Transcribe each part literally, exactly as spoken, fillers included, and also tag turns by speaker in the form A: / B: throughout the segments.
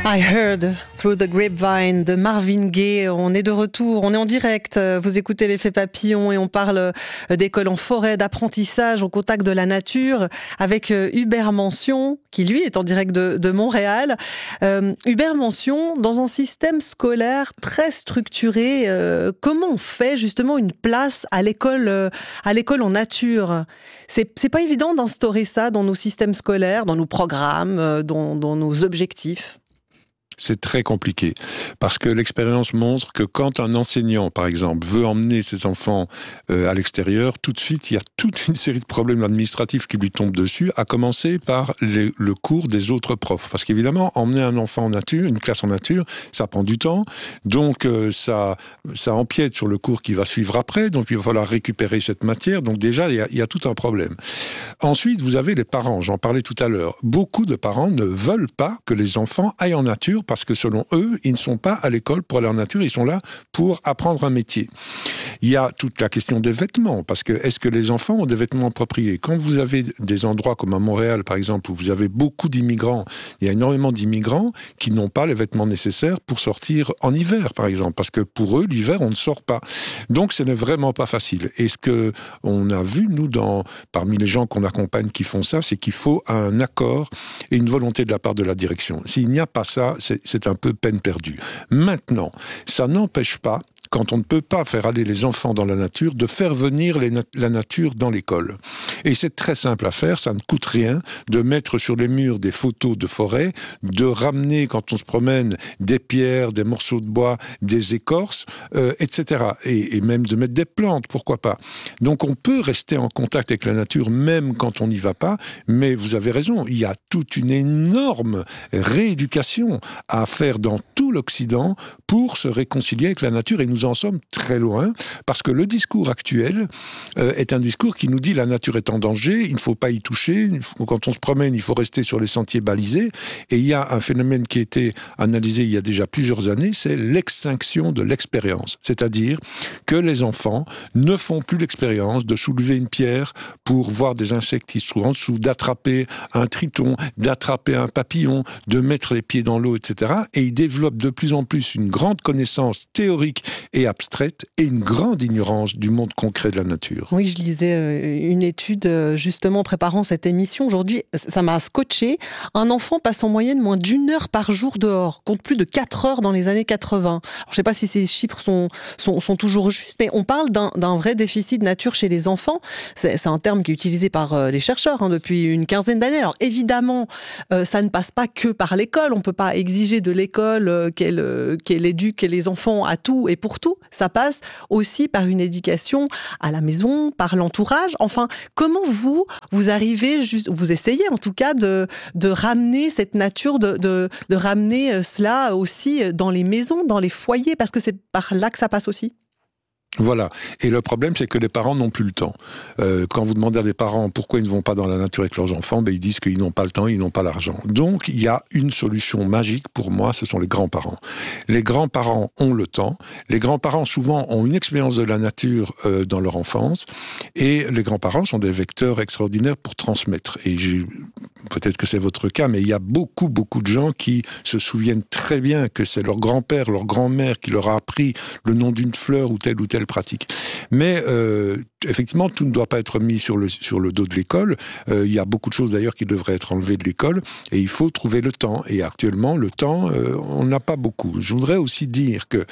A: I Heard Through the Grapevine de Marvin Gaye. On est de retour, on est en direct. Vous écoutez l'effet papillon et on parle d'école en forêt, d'apprentissage au contact de la nature avec Hubert Mention, qui lui est en direct de, de Montréal. Euh, Hubert Mention, dans un système scolaire très structuré, euh, comment on fait justement une place à l'école, euh, à l'école en nature ? C'est, c'est pas évident d'instaurer ça dans nos systèmes scolaires, dans nos programmes, euh, dans, dans nos objectifs.
B: C'est très compliqué, parce que l'expérience montre que quand un enseignant, par exemple, veut emmener ses enfants euh, à l'extérieur, tout de suite, il y a toute une série de problèmes administratifs qui lui tombent dessus, à commencer par les, le cours des autres profs. Parce qu'évidemment, emmener un enfant en nature, une classe en nature, ça prend du temps, donc euh, ça, ça empiète sur le cours qui va suivre après, donc il va falloir récupérer cette matière, donc déjà, il y a, il y a tout un problème. Ensuite, vous avez les parents, j'en parlais tout à l'heure. Beaucoup de parents ne veulent pas que les enfants aillent en nature, parce que selon eux, ils ne sont pas à l'école pour aller en nature, ils sont là pour apprendre un métier. Il y a toute la question des vêtements, parce que est-ce que les enfants ont des vêtements appropriés ? Quand vous avez des endroits comme à Montréal, par exemple, où vous avez beaucoup d'immigrants, il y a énormément d'immigrants qui n'ont pas les vêtements nécessaires pour sortir en hiver, par exemple, parce que pour eux, l'hiver, on ne sort pas. Donc, ce n'est vraiment pas facile. Et ce qu'on a vu, nous, dans, parmi les gens qu'on accompagne qui font ça, c'est qu'il faut un accord et une volonté de la part de la direction. S'il n'y a pas ça, c'est c'est un peu peine perdue. Maintenant, ça n'empêche pas, quand on ne peut pas faire aller les enfants dans la nature, de faire venir les na- la nature dans l'école. Et c'est très simple à faire, ça ne coûte rien de mettre sur les murs des photos de forêt, de ramener, quand on se promène, des pierres, des morceaux de bois, des écorces, euh, et cetera. Et, et même de mettre des plantes, pourquoi pas. Donc on peut rester en contact avec la nature, même quand on n'y va pas, mais vous avez raison, il y a toute une énorme rééducation à faire dans tout l'Occident pour se réconcilier avec la nature, et nous en sommes très loin, parce que le discours actuel euh, est un discours qui nous dit la nature est en danger, il ne faut pas y toucher, il faut, quand on se promène, il faut rester sur les sentiers balisés, et il y a un phénomène qui a été analysé il y a déjà plusieurs années, c'est l'extinction de l'expérience. C'est-à-dire que les enfants ne font plus l'expérience de soulever une pierre pour voir des insectes qui se trouvent en dessous, d'attraper un triton, d'attraper un papillon, de mettre les pieds dans l'eau, et cetera. Et ils développent de plus en plus une grande connaissance théorique et abstraite, et une grande ignorance du monde concret de la nature.
A: Oui, je lisais euh, une étude euh, justement en préparant cette émission. Aujourd'hui, ça m'a scotché. Un enfant passe en moyenne moins d'une heure par jour dehors, compte plus de quatre heures dans les années quatre-vingts. Alors, je ne sais pas si ces chiffres sont, sont, sont toujours justes, mais on parle d'un, d'un vrai déficit de nature chez les enfants. C'est, c'est un terme qui est utilisé par euh, les chercheurs hein, depuis une quinzaine d'années. Alors évidemment, euh, ça ne passe pas que par l'école. On ne peut pas exiger de l'école euh, qu'elle, euh, qu'elle éduque les enfants à tout et pour tout. Ça passe aussi par une éducation à la maison, par l'entourage. Enfin, comment vous, vous arrivez, juste, vous essayez en tout cas de, de ramener cette nature, de, de, de ramener cela aussi dans les maisons, dans les foyers, parce que c'est par là que ça passe aussi ?
B: Voilà. Et le problème, c'est que les parents n'ont plus le temps. Euh, quand vous demandez à des parents pourquoi ils ne vont pas dans la nature avec leurs enfants, ben ils disent qu'ils n'ont pas le temps, ils n'ont pas l'argent. Donc, il y a une solution magique pour moi, ce sont les grands-parents. Les grands-parents ont le temps. Les grands-parents, souvent, ont une expérience de la nature euh, dans leur enfance. Et les grands-parents sont des vecteurs extraordinaires pour transmettre. Et j'ai, peut-être que c'est votre cas, mais il y a beaucoup, beaucoup de gens qui se souviennent très bien que c'est leur grand-père, leur grand-mère qui leur a appris le nom d'une fleur ou telle ou telle pratique. Mais euh, effectivement, tout ne doit pas être mis sur le, sur le dos de l'école. Euh, il y a beaucoup de choses d'ailleurs qui devraient être enlevées de l'école, et il faut trouver le temps. Et actuellement, le temps, euh, on n'a pas beaucoup. Je voudrais aussi dire que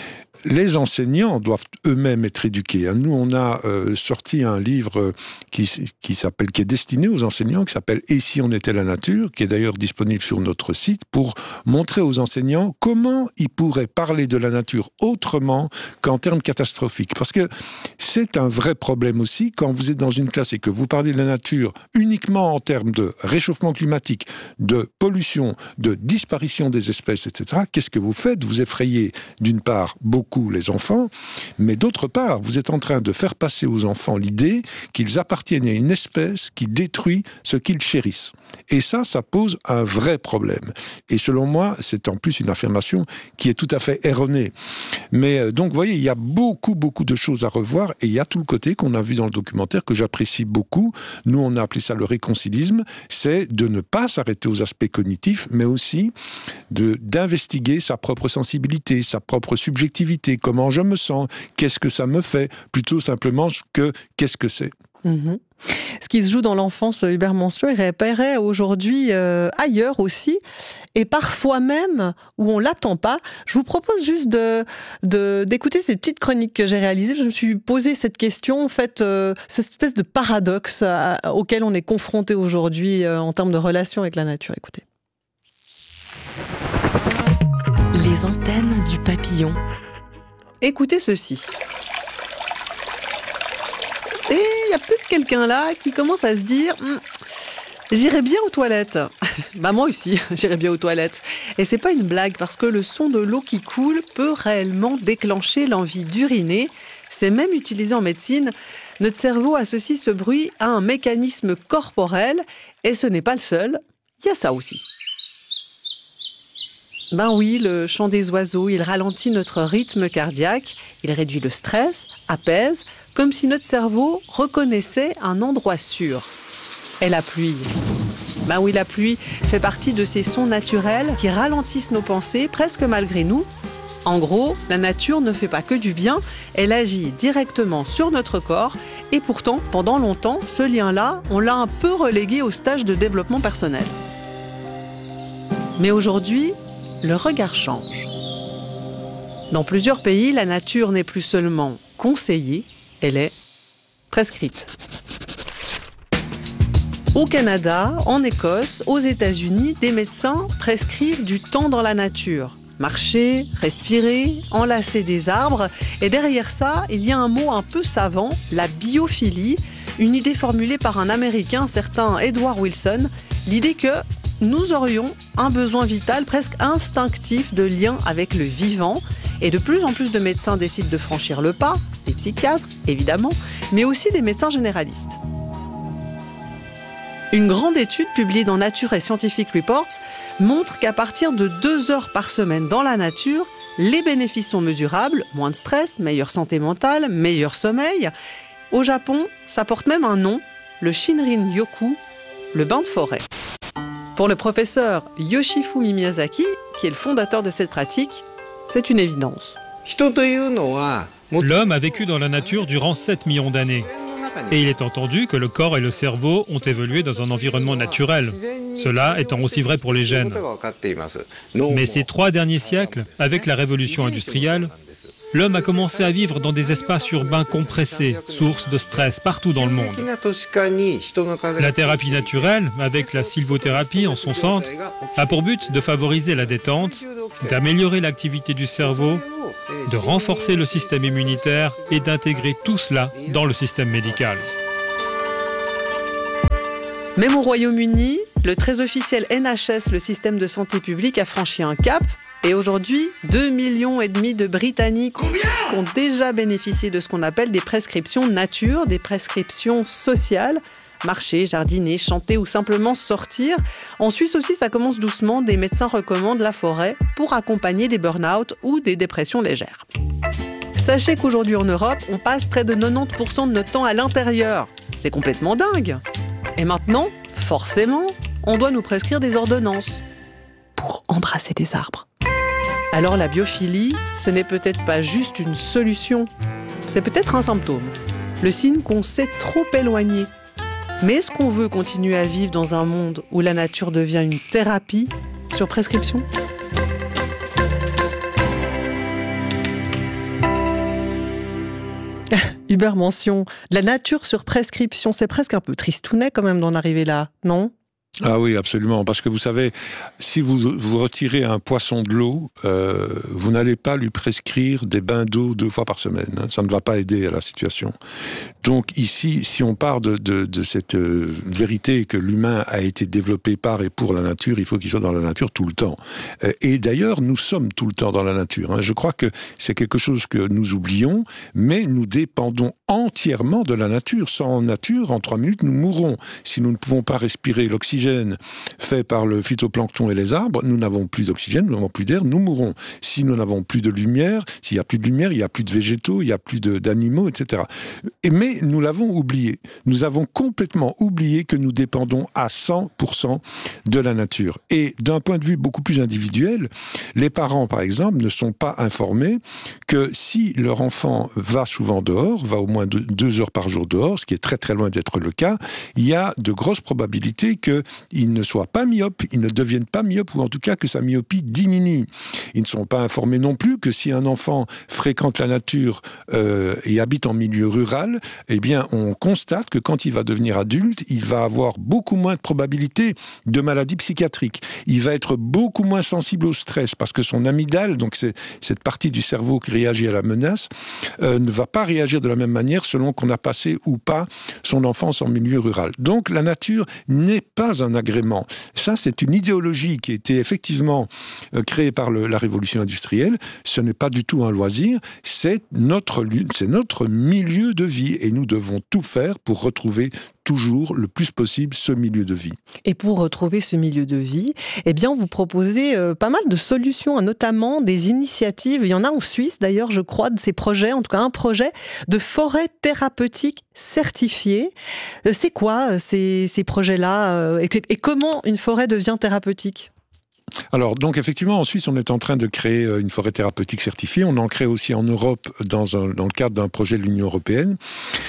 B: les enseignants doivent eux-mêmes être éduqués. Nous, on a euh, sorti un livre qui, qui s'appelle, qui est destiné aux enseignants, qui s'appelle « Et si on était la nature ?», qui est d'ailleurs disponible sur notre site, pour montrer aux enseignants comment ils pourraient parler de la nature autrement qu'en termes catastrophiques. Parce que c'est un vrai problème aussi, quand vous êtes dans une classe et que vous parlez de la nature uniquement en termes de réchauffement climatique, de pollution, de disparition des espèces, et cetera. Qu'est-ce que vous faites ? Vous effrayez, d'une part, beaucoup beaucoup les enfants, mais d'autre part, vous êtes en train de faire passer aux enfants l'idée qu'ils appartiennent à une espèce qui détruit ce qu'ils chérissent. Et ça, ça pose un vrai problème. Et selon moi, c'est en plus une affirmation qui est tout à fait erronée. Mais donc, vous voyez, il y a beaucoup, beaucoup de choses à revoir, et il y a tout le côté qu'on a vu dans le documentaire que j'apprécie beaucoup. Nous, on a appelé ça le réconcilisme, c'est de ne pas s'arrêter aux aspects cognitifs, mais aussi de, d'investiguer sa propre sensibilité, sa propre subjectivité, comment je me sens, qu'est-ce que ça me fait, plutôt simplement que qu'est-ce que c'est.
A: Mmh. Ce qui se joue dans l'enfance, Hubert Mansion, il réapparaît aujourd'hui euh, ailleurs aussi, et parfois même où on l'attend pas. Je vous propose juste de, de, d'écouter ces petites chroniques que j'ai réalisées. Je me suis posé cette question, en fait, euh, cette espèce de paradoxe à, auquel on est confronté aujourd'hui euh, en termes de relation avec la nature. Écoutez.
C: Les antennes du papillon.
A: Écoutez ceci. Et il y a peut-être quelqu'un là qui commence à se dire hm, « J'irai bien aux toilettes ». Bah moi aussi, j'irai bien aux toilettes. Et c'est pas une blague, parce que le son de l'eau qui coule peut réellement déclencher l'envie d'uriner. C'est même utilisé en médecine. Notre cerveau associe ce bruit à un mécanisme corporel, et ce n'est pas le seul. Il y a ça aussi. Ben oui, le chant des oiseaux, il ralentit notre rythme cardiaque, il réduit le stress, apaise, comme si notre cerveau reconnaissait un endroit sûr. Et la pluie. Ben oui, la pluie fait partie de ces sons naturels qui ralentissent nos pensées presque malgré nous. En gros, la nature ne fait pas que du bien, elle agit directement sur notre corps, et pourtant, pendant longtemps, ce lien-là, on l'a un peu relégué au stage de développement personnel. Mais aujourd'hui, le regard change. Dans plusieurs pays, la nature n'est plus seulement conseillée, elle est prescrite. Au Canada, en Écosse, aux États-Unis, des médecins prescrivent du temps dans la nature. Marcher, respirer, enlacer des arbres. Et derrière ça, il y a un mot un peu savant, la biophilie, une idée formulée par un Américain, certain Edward Wilson, l'idée que nous aurions un besoin vital presque instinctif de lien avec le vivant. Et de plus en plus de médecins décident de franchir le pas, des psychiatres, évidemment, mais aussi des médecins généralistes. Une grande étude publiée dans Nature et Scientific Reports montre qu'à partir de deux heures par semaine dans la nature, les bénéfices sont mesurables, moins de stress, meilleure santé mentale, meilleur sommeil. Au Japon, ça porte même un nom, le Shinrin-yoku, le bain de forêt. Pour le professeur Yoshifumi Miyazaki, qui est le fondateur de cette pratique, c'est une évidence.
D: L'homme a vécu dans la nature durant sept millions d'années. Et il est entendu que le corps et le cerveau ont évolué dans un environnement naturel, cela étant aussi vrai pour les gènes. Mais ces trois derniers siècles, avec la révolution industrielle, l'homme a commencé à vivre dans des espaces urbains compressés, source de stress partout dans le monde. La thérapie naturelle, avec la sylvothérapie en son centre, a pour but de favoriser la détente, d'améliorer l'activité du cerveau, de renforcer le système immunitaire et d'intégrer tout cela dans le système médical.
A: Même au Royaume-Uni, le très officiel N H S, le système de santé publique, a franchi un cap. Et aujourd'hui, deux millions et demi de Britanniques ont déjà bénéficié de ce qu'on appelle des prescriptions nature, des prescriptions sociales. Marcher, jardiner, chanter ou simplement sortir. En Suisse aussi, ça commence doucement. Des médecins recommandent la forêt pour accompagner des burn-out ou des dépressions légères. Sachez qu'aujourd'hui en Europe, on passe près de quatre-vingt-dix pour cent de notre temps à l'intérieur. C'est complètement dingue. Et maintenant, forcément, on doit nous prescrire des ordonnances pour embrasser des arbres. Alors la biophilie, ce n'est peut-être pas juste une solution, c'est peut-être un symptôme, le signe qu'on s'est trop éloigné. Mais est-ce qu'on veut continuer à vivre dans un monde où la nature devient une thérapie sur prescription ? Hubert Mansion, la nature sur prescription, c'est presque un peu tristounet quand même d'en arriver là, non ?
B: Ah oui, absolument, parce que vous savez, si vous, vous retirez un poisson de l'eau, euh, vous n'allez pas lui prescrire des bains d'eau deux fois par semaine. Hein, ça ne va pas aider à la situation. Donc ici, si on part de, de, de cette euh, vérité que l'humain a été développé par et pour la nature, il faut qu'il soit dans la nature tout le temps. Euh, et d'ailleurs, nous sommes tout le temps dans la nature. Hein. Je crois que c'est quelque chose que nous oublions, mais nous dépendons entièrement de la nature. Sans nature, en trois minutes, nous mourrons. Si nous ne pouvons pas respirer l'oxygène fait par le phytoplancton et les arbres, nous n'avons plus d'oxygène, nous n'avons plus d'air, nous mourrons. Si nous n'avons plus de lumière, s'il n'y a plus de lumière, il n'y a plus de végétaux, il n'y a plus de, d'animaux, et cetera. Et, mais nous l'avons oublié. Nous avons complètement oublié que nous dépendons à cent pour cent de la nature. Et d'un point de vue beaucoup plus individuel, les parents, par exemple, ne sont pas informés que si leur enfant va souvent dehors, va au moins deux, deux heures par jour dehors, ce qui est très très loin d'être le cas, il y a de grosses probabilités qu'il ne soit pas myope, il ne devienne pas myope, ou en tout cas que sa myopie diminue. Ils ne sont pas informés non plus que si un enfant fréquente la nature euh, et habite en milieu rural, eh bien on constate que quand il va devenir adulte, il va avoir beaucoup moins de probabilités de maladies psychiatriques. Il va être beaucoup moins sensible au stress parce que son amygdale, donc c'est cette partie du cerveau qui réagit à la menace, euh, ne va pas réagir de la même manière selon qu'on a passé ou pas son enfance en milieu rural. Donc la nature n'est pas un agrément. Ça, c'est une idéologie qui a été effectivement euh, créée par le, la révolution industrielle. Ce n'est pas du tout un loisir, c'est notre, c'est notre milieu de vie et nous devons tout faire pour retrouver toujours le plus possible ce milieu de vie.
A: Et pour retrouver ce milieu de vie, eh bien vous proposez euh, pas mal de solutions, notamment des initiatives. Il y en a en Suisse d'ailleurs, je crois, de ces projets, en tout cas un projet de forêt thérapeutique certifiée. Euh, c'est quoi euh, ces, ces projets-là euh, et, que, et comment une forêt devient thérapeutique ?
B: Alors, donc effectivement, en Suisse, on est en train de créer une forêt thérapeutique certifiée. On en crée aussi en Europe dans, un, dans le cadre d'un projet de l'Union européenne.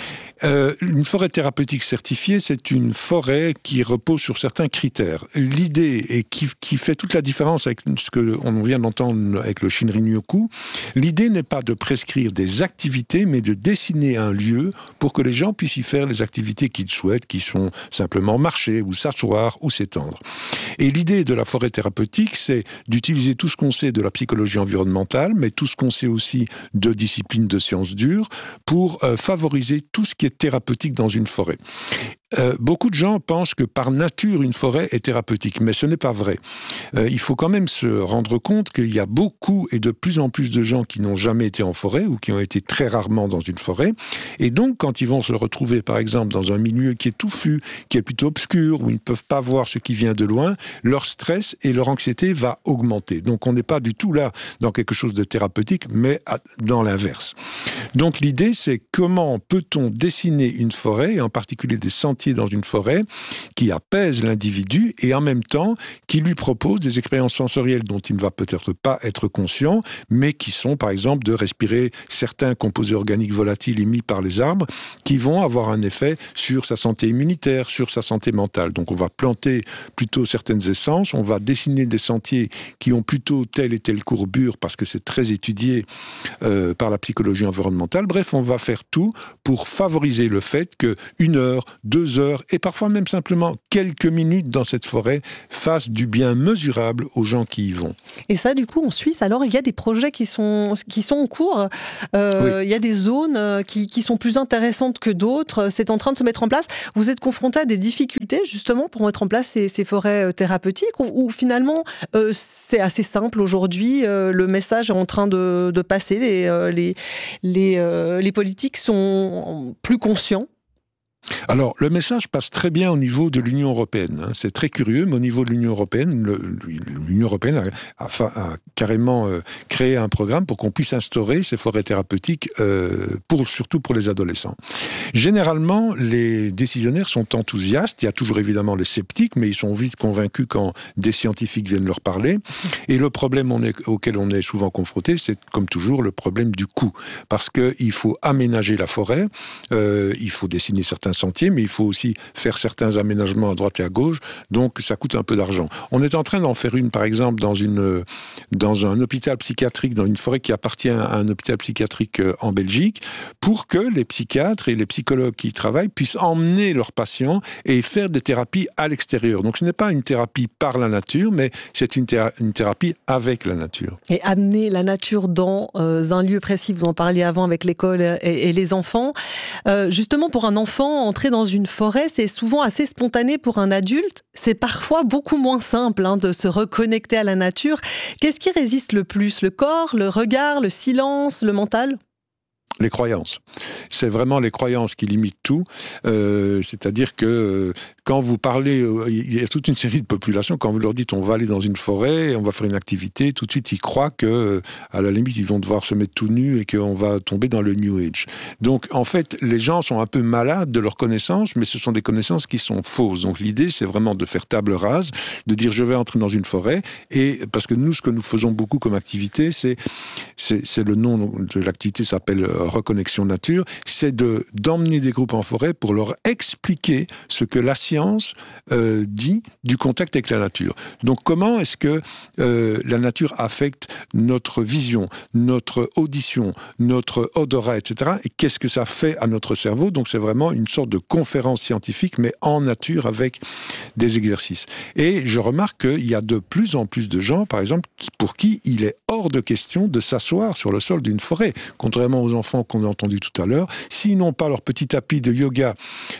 B: Euh, une forêt thérapeutique certifiée, c'est une forêt qui repose sur certains critères. L'idée, et qui, qui fait toute la différence avec ce qu'on vient d'entendre avec le Shinrin-yoku, l'idée n'est pas de prescrire des activités, mais de dessiner un lieu pour que les gens puissent y faire les activités qu'ils souhaitent, qui sont simplement marcher, ou s'asseoir, ou s'étendre. Et l'idée de la forêt thérapeutique, c'est d'utiliser tout ce qu'on sait de la psychologie environnementale, mais tout ce qu'on sait aussi de disciplines de sciences dures, pour euh, favoriser tout ce qui est thérapeutique dans une forêt. Euh, beaucoup de gens pensent que par nature une forêt est thérapeutique, mais ce n'est pas vrai. Euh, il faut quand même se rendre compte qu'il y a beaucoup et de plus en plus de gens qui n'ont jamais été en forêt ou qui ont été très rarement dans une forêt. Et donc, quand ils vont se retrouver, par exemple, dans un milieu qui est touffu, qui est plutôt obscur, où ils ne peuvent pas voir ce qui vient de loin, leur stress et leur anxiété va augmenter. Donc, on n'est pas du tout là dans quelque chose de thérapeutique, mais dans l'inverse. Donc, l'idée, c'est comment peut-on dessiner une forêt, et en particulier des sentiers dans une forêt, qui apaise l'individu et en même temps qui lui propose des expériences sensorielles dont il ne va peut-être pas être conscient, mais qui sont par exemple de respirer certains composés organiques volatiles émis par les arbres qui vont avoir un effet sur sa santé immunitaire, sur sa santé mentale. Donc on va planter plutôt certaines essences, on va dessiner des sentiers qui ont plutôt telle et telle courbure parce que c'est très étudié euh, par la psychologie environnementale. Bref, on va faire tout pour favoriser le fait que une heure, deux heures et parfois même simplement quelques minutes dans cette forêt fassent du bien mesurable aux gens qui y vont.
A: Et ça, du coup, en Suisse, alors il y a des projets qui sont, qui sont en cours. Euh, oui. Il y a des zones qui, qui sont plus intéressantes que d'autres. C'est en train de se mettre en place. Vous êtes confronté à des difficultés justement pour mettre en place ces, ces forêts thérapeutiques ou, ou finalement euh, c'est assez simple aujourd'hui. Euh, le message est en train de, de passer. Les, euh, les, les, euh, les politiques sont plus conscients.
B: Alors, le message passe très bien au niveau de l'Union européenne. Hein. C'est très curieux, mais au niveau de l'Union européenne, le, l'Union européenne a, a, a carrément euh, créé un programme pour qu'on puisse instaurer ces forêts thérapeutiques, euh, pour, surtout pour les adolescents. Généralement, les décisionnaires sont enthousiastes. Il y a toujours évidemment les sceptiques, mais ils sont vite convaincus quand des scientifiques viennent leur parler. Et le problème on est, auquel on est souvent confronté, c'est comme toujours le problème du coût. Parce qu'il faut aménager la forêt, euh, il faut dessiner certains sentiers, mais il faut aussi faire certains aménagements à droite et à gauche, donc ça coûte un peu d'argent. On est en train d'en faire une, par exemple, dans une, dans un hôpital psychiatrique, dans une forêt qui appartient à un hôpital psychiatrique en Belgique, pour que les psychiatres et les psychologues qui y travaillent puissent emmener leurs patients et faire des thérapies à l'extérieur. Donc ce n'est pas une thérapie par la nature, mais c'est une, thé- une thérapie avec la nature.
A: Et amener la nature dans euh, un lieu précis, vous en parliez avant avec l'école et, et les enfants. Euh, justement, pour un enfant, entrer dans une forêt, c'est souvent assez spontané. Pour un adulte, c'est parfois beaucoup moins simple hein, de se reconnecter à la nature. Qu'est-ce qui résiste le plus ? Le corps, le regard, le silence, le mental ?
B: Les croyances. C'est vraiment les croyances qui limitent tout. Euh, c'est-à-dire que euh, quand vous parlez, euh, il y a toute une série de populations, quand vous leur dites on va aller dans une forêt, on va faire une activité, tout de suite ils croient que, euh, à la limite, ils vont devoir se mettre tout nus et qu'on va tomber dans le New Age. Donc en fait, les gens sont un peu malades de leurs connaissances, mais ce sont des connaissances qui sont fausses. Donc l'idée, c'est vraiment de faire table rase, de dire je vais entrer dans une forêt, et parce que nous, ce que nous faisons beaucoup comme activité, c'est, c'est, c'est le nom de l'activité s'appelle Reconnexion Nature, c'est de, d'emmener des groupes en forêt pour leur expliquer ce que la science euh, dit du contact avec la nature. Donc comment est-ce que euh, la nature affecte notre vision, notre audition, notre odorat, et cetera. Et qu'est-ce que ça fait à notre cerveau? Donc c'est vraiment une sorte de conférence scientifique, mais en nature avec des exercices. Et je remarque qu'il y a de plus en plus de gens, par exemple, qui, pour qui il est hors de question de s'asseoir sur le sol d'une forêt. Contrairement aux enfants qu'on a entendus tout à l'heure, s'ils n'ont pas leur petit tapis de yoga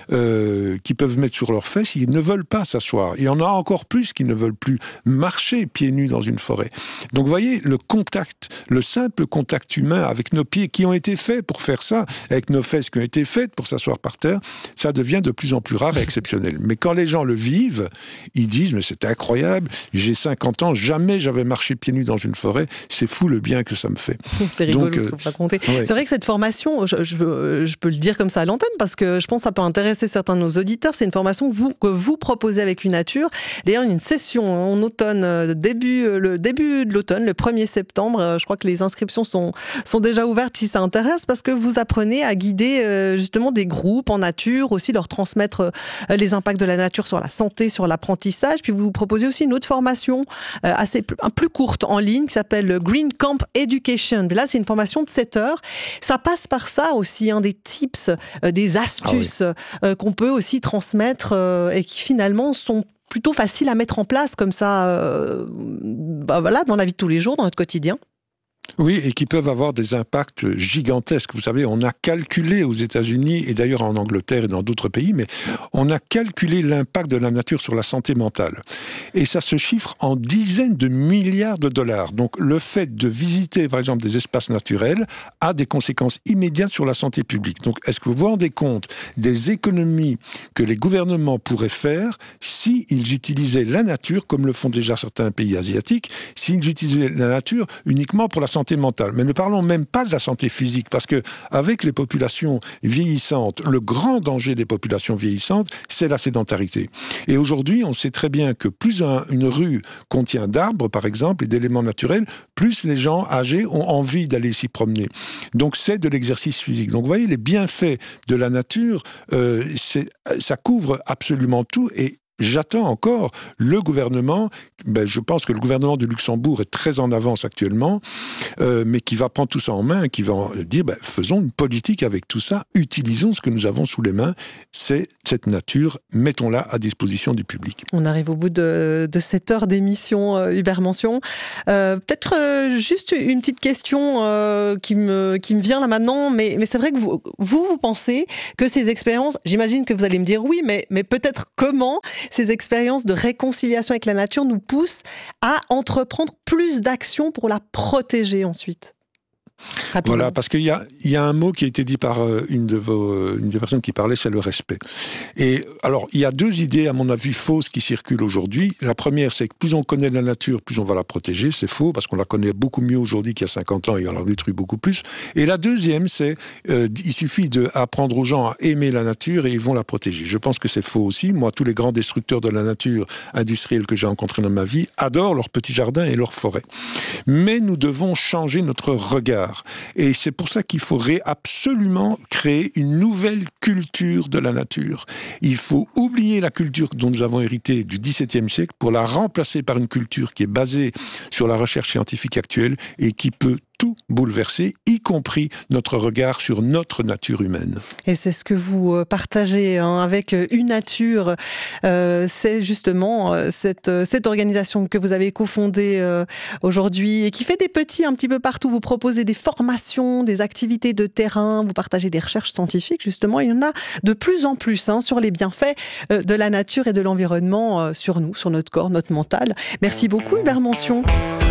B: euh, qu'ils peuvent mettre sur leurs fesses, ils ne veulent pas s'asseoir. Il y en a encore plus qui ne veulent plus marcher pieds nus dans une forêt. Donc vous voyez, le contact, le simple contact humain avec nos pieds qui ont été faits pour faire ça, avec nos fesses qui ont été faites pour s'asseoir par terre, ça devient de plus en plus rare et exceptionnel. Mais quand les gens le vivent, ils disent « mais c'est incroyable, j'ai cinquante ans, jamais j'avais marché pieds nus dans une forêt, c'est fou le bien que ça me fait. »
A: C'est rigolo Donc, ce que vous racontez. Ouais. C'est vrai que cette formation, je, je, je peux le dire comme ça à l'antenne, parce que je pense que ça peut intéresser certains de nos auditeurs, c'est une formation que vous, que vous proposez avec UNature. D'ailleurs, il y a une session en automne, début, le début de l'automne, le premier septembre, je crois que les inscriptions sont, sont déjà ouvertes si ça intéresse, parce que vous apprenez à guider justement des groupes en nature, aussi leur transmettre les impacts de la nature sur la santé, sur l'apprentissage, puis vous proposez aussi une autre formation assez plus courte en ligne qui s'appelle Green Camp Education. Là, c'est une formation de sept heures. Ça passe par ça aussi, hein, des tips, euh, des astuces ah oui. euh, qu'on peut aussi transmettre euh, et qui finalement sont plutôt faciles à mettre en place comme ça, euh, bah voilà, dans la vie de tous les jours, dans notre quotidien.
B: Oui, et qui peuvent avoir des impacts gigantesques. Vous savez, on a calculé aux États-Unis, et d'ailleurs en Angleterre et dans d'autres pays, mais on a calculé l'impact de la nature sur la santé mentale. Et ça se chiffre en dizaines de milliards de dollars. Donc le fait de visiter, par exemple, des espaces naturels a des conséquences immédiates sur la santé publique. Donc est-ce que vous vous rendez compte des économies que les gouvernements pourraient faire s'ils utilisaient la nature, comme le font déjà certains pays asiatiques, s'ils utilisaient la nature uniquement pour la santé mentale. Mais ne parlons même pas de la santé physique, parce que avec les populations vieillissantes, le grand danger des populations vieillissantes, c'est la sédentarité. Et aujourd'hui, on sait très bien que plus un, une rue contient d'arbres, par exemple, et d'éléments naturels, plus les gens âgés ont envie d'aller s'y promener. Donc c'est de l'exercice physique. Donc vous voyez, les bienfaits de la nature, euh, c'est, ça couvre absolument tout, et j'attends encore le gouvernement, ben je pense que le gouvernement du Luxembourg est très en avance actuellement, euh, mais qui va prendre tout ça en main, qui va dire ben, faisons une politique avec tout ça, utilisons ce que nous avons sous les mains, c'est cette nature, mettons-la à disposition du public.
A: On arrive au bout de, de cette heure d'émission euh, Hubert Mention. Euh, peut-être euh, juste une petite question euh, qui, me, qui me vient là maintenant, mais, mais c'est vrai que vous, vous, vous pensez que ces expériences, j'imagine que vous allez me dire oui, mais, mais peut-être comment ces expériences de réconciliation avec la nature nous poussent à entreprendre plus d'actions pour la protéger ensuite. Rapidement.
B: Voilà, parce qu'il y a, il y a un mot qui a été dit par une, de vos, une des personnes qui parlait, c'est le respect. Et alors, il y a deux idées, à mon avis, fausses qui circulent aujourd'hui. La première, c'est que plus on connaît la nature, plus on va la protéger. C'est faux, parce qu'on la connaît beaucoup mieux aujourd'hui qu'il y a cinquante ans et on la détruit beaucoup plus. Et la deuxième, c'est euh, il suffit d'apprendre aux gens à aimer la nature et ils vont la protéger. Je pense que c'est faux aussi. Moi, tous les grands destructeurs de la nature industrielle que j'ai rencontrés dans ma vie adorent leurs petits jardins et leurs forêts. Mais nous devons changer notre regard. savoir. Et c'est pour ça qu'il faudrait absolument créer une nouvelle culture de la nature. Il faut oublier la culture dont nous avons hérité du dix-septième siècle pour la remplacer par une culture qui est basée sur la recherche scientifique actuelle et qui peut tout bouleverser, y compris notre regard sur notre nature humaine.
A: Et c'est ce que vous partagez hein, avec Unature. Euh, c'est justement euh, cette, cette organisation que vous avez cofondée euh, aujourd'hui et qui fait des petits un petit peu partout. Vous proposez des formations, des activités de terrain, vous partagez des recherches scientifiques. Justement, il y en a de plus en plus hein, sur les bienfaits euh, de la nature et de l'environnement euh, sur nous, sur notre corps, notre mental. Merci beaucoup Hubert Mencion.